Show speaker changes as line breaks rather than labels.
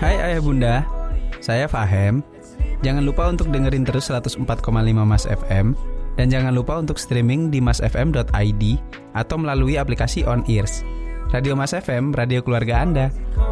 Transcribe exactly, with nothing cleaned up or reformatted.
Hai ayah bunda, saya Fahem. Jangan lupa untuk dengerin terus seratus empat koma lima Mas F M. Dan jangan lupa untuk streaming di mas f m dot i d atau melalui aplikasi On Ears. Radio Mas F M, radio keluarga Anda.